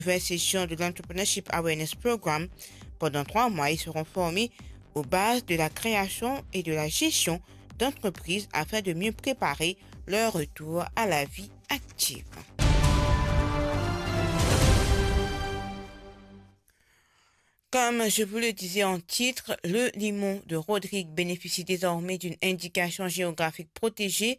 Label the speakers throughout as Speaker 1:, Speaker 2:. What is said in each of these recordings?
Speaker 1: nouvelle session de l'Entrepreneurship Awareness Program. Pendant 3 mois, ils seront formés aux bases de la création et de la gestion d'entreprises afin de mieux préparer leur retour à la vie active. Comme je vous le disais en titre, le limon de Rodrigue bénéficie désormais d'une indication géographique protégée,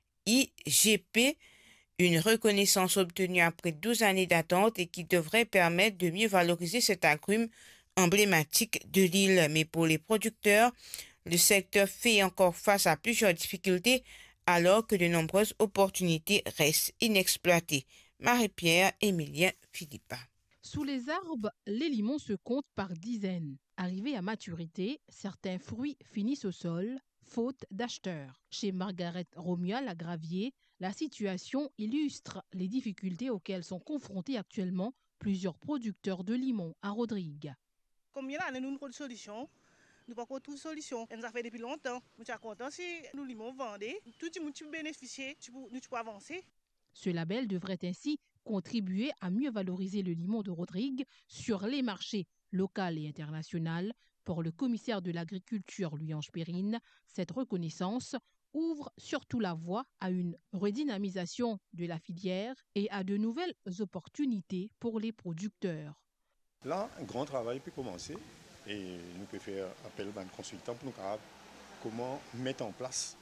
Speaker 1: IGP, une reconnaissance obtenue après 12 années d'attente et qui devrait permettre de mieux valoriser cet agrume emblématique de l'île. Mais pour les producteurs, le secteur fait encore face à plusieurs difficultés alors que de nombreuses opportunités restent inexploitées. Marie-Pierre Emilien Philippa.
Speaker 2: Sous les arbres, les limons se comptent par dizaines. Arrivés à maturité, certains fruits finissent au sol, faute d'acheteurs. Chez Margaret Romuald à Gravier, la situation illustre les difficultés auxquelles sont confrontés actuellement plusieurs producteurs de limons à Rodrigue.
Speaker 3: Combien d'années nous avons une solution? Nous n'avons pas de solution. Nous avons fait depuis longtemps. Nous sommes contents si nous limons vendent. Tout le monde peut bénéficier, nous pouvons avancer.
Speaker 2: Ce label devrait ainsi contribuer à mieux valoriser le limon de Rodrigue sur les marchés local et international. Pour le commissaire de l'agriculture Louis-Ange Périne, cette reconnaissance ouvre surtout la voie à une redynamisation de la filière et à de nouvelles opportunités pour les producteurs.
Speaker 4: Là, un grand travail peut commencer et nous pouvons faire appel à un consultant pour nous dire comment mettre en place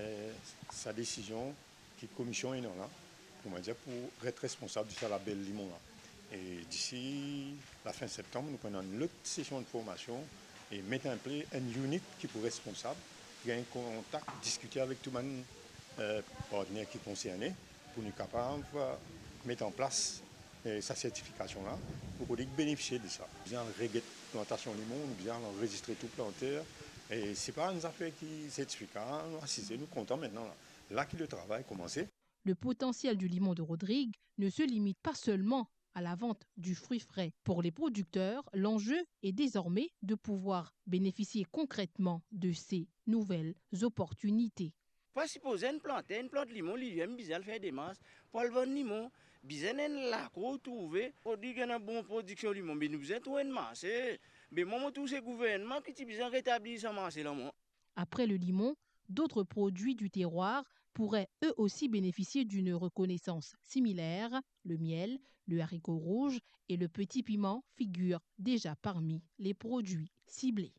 Speaker 4: sa décision qui commission est là, pour être responsable de ce label limon là. Et d'ici la fin septembre, nous prenons une autre session de formation et mettre en place une unité qui est responsable, qui a un contact, discuter avec tout le monde partenaire qui est concerné pour nous capables de mettre en place sa certification là pour bénéficier de ça. Nous avons une plantation limon, nous avons enregistré tout planteur et ce n'est pas une affaire qui certifie, nous assisons, nous comptons maintenant là que le travail a commencé.
Speaker 2: Le potentiel du limon de Rodrigue ne se limite pas seulement à la vente du fruit frais. Pour les producteurs, l'enjeu est désormais de pouvoir bénéficier concrètement de ces nouvelles opportunités.
Speaker 5: Pas supposer une plante limon, lui-même, bizarre faire des masses. Pour le vendre limon, bizarre là qu'on trouve, on dit qu'il y a une bonne production limon, mais nous avons trouvé une masse. Mais moi, tous ces gouvernements qui ont rétabli sa masse là.
Speaker 2: Après le limon, d'autres produits du terroir pourraient eux aussi bénéficier d'une reconnaissance similaire. Le miel, le haricot rouge et le petit piment figurent déjà parmi les produits ciblés.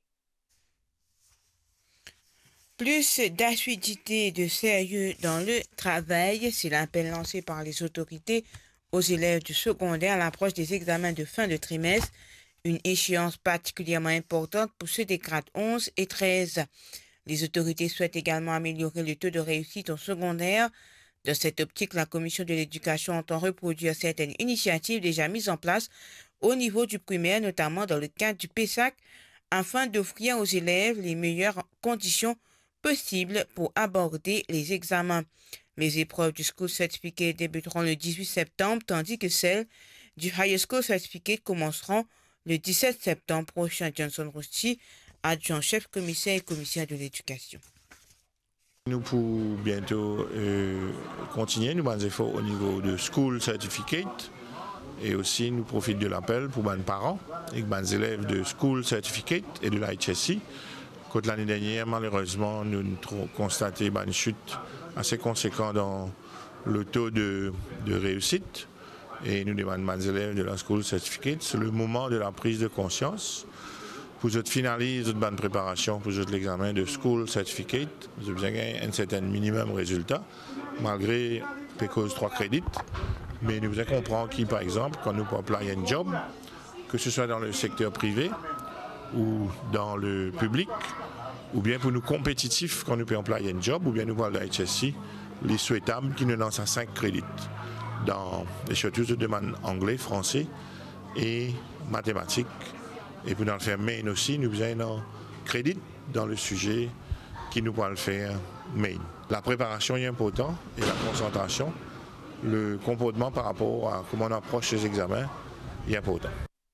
Speaker 1: Plus d'assiduité et de sérieux dans le travail, c'est l'appel lancé par les autorités aux élèves du secondaire à l'approche des examens de fin de trimestre, une échéance particulièrement importante pour ceux des grades 11 et 13. Les autorités souhaitent également améliorer le taux de réussite au secondaire. Dans cette optique, la Commission de l'éducation entend reproduire certaines initiatives déjà mises en place au niveau du primaire, notamment dans le cadre du PESAC, afin d'offrir aux élèves les meilleures conditions possibles pour aborder les examens. Les épreuves du School Certificate débuteront le 18 septembre, tandis que celles du High School Certificate commenceront le 17 septembre prochain. Johnson Rusty, adjoint-chef commissaire et commissaire de l'éducation.
Speaker 4: Nous pouvons bientôt continuer nos efforts au niveau de School Certificate et aussi nous profitons de l'appel pour les parents et les élèves de School Certificate et de l'HSC. Quand l'année dernière, malheureusement, nous avons constaté une chute assez conséquente dans le taux de réussite et nous demandons aux élèves de la School Certificate, c'est le moment de la prise de conscience. Pour finaliser votre bonne préparation pour l'examen de School Certificate, vous avez besoin d'un certain minimum résultat, malgré cause 3 crédits. Mais nous devons comprendre qui, par exemple, quand nous pouvons appliquer un job, que ce soit dans le secteur privé ou dans le public, ou bien pour nous compétitifs quand nous pouvons appliquer un job, ou bien nous voyons dans HSC, les souhaitables qui nous lancent à 5 crédits. Dans les surtout de demande anglais, français et mathématiques. Et pour nous le faire main aussi, nous avons un crédit dans le sujet qui nous pourra le faire main. La préparation est importante et la concentration, le comportement par rapport à comment on approche les examens est important.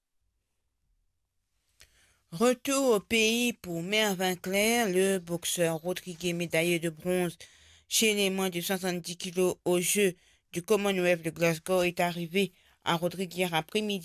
Speaker 1: Retour au pays pour Mervyn Clair, le boxeur Rodrigue médaillé de bronze chez les moins de 70 kg aux Jeux du Commonwealth de Glasgow est arrivé à Rodrigue hier après-midi.